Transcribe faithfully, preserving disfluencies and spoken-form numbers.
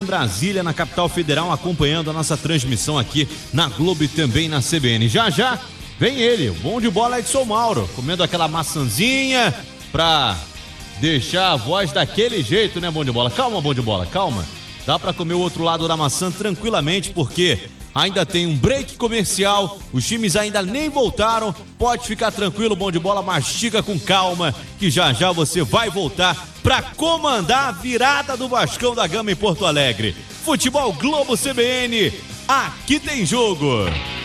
Brasília, na capital federal, acompanhando a nossa transmissão aqui na Globo e também na C B N. Já já vem ele, o bom de bola Edson Mauro, comendo aquela maçãzinha pra deixar a voz daquele jeito, né, bom de bola? Calma, bom de bola, calma. Dá pra comer o outro lado da maçã tranquilamente, porque ainda tem um break comercial, os times ainda nem voltaram, pode ficar tranquilo, bom de bola, mastiga com calma, que já já você vai voltar pra comandar a virada do Vascão da Gama em Porto Alegre. Futebol Globo C B N, aqui tem jogo!